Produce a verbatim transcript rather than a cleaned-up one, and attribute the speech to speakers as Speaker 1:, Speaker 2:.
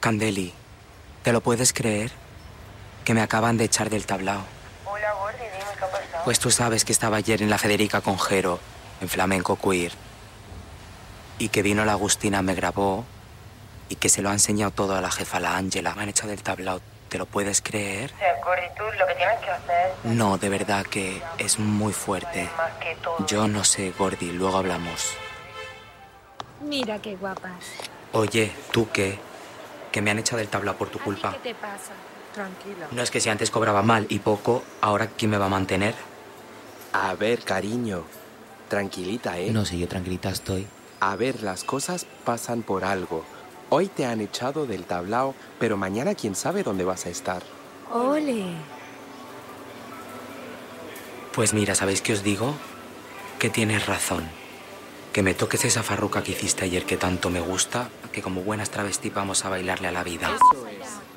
Speaker 1: Candeli, ¿te lo puedes creer? Que me acaban de echar del tablao.
Speaker 2: Hola, Gordi, dime, ¿qué ha pasado?
Speaker 1: Pues tú sabes que estaba ayer en la Federica con Jero, en Flamenco Queer. Y que vino la Agustina, me grabó, y que se lo ha enseñado todo a la jefa, la Ángela. Me han echado del tablao, ¿te lo puedes creer?
Speaker 2: O sea, Gordi, tú lo que tienes que hacer...
Speaker 1: No, de verdad que es muy fuerte.
Speaker 2: Más que todo.
Speaker 1: Yo no sé, Gordi, luego hablamos.
Speaker 3: Mira qué guapas.
Speaker 1: Oye, ¿tú qué? Que me han echado del tablao por tu culpa.
Speaker 3: ¿Qué te pasa? Tranquila.
Speaker 1: No es que si antes cobraba mal y poco, ahora ¿quién me va a mantener?
Speaker 4: A ver, cariño, tranquilita, ¿eh?
Speaker 1: No, si yo tranquilita estoy.
Speaker 4: A ver, las cosas pasan por algo. Hoy te han echado del tablao, pero mañana quién sabe dónde vas a estar.
Speaker 3: Ole.
Speaker 1: Pues mira, ¿sabéis qué os digo? Que tienes razón. Que me toques esa farruca que hiciste ayer que tanto me gusta, que como buenas travestis vamos a bailarle a la vida.
Speaker 4: Eso es.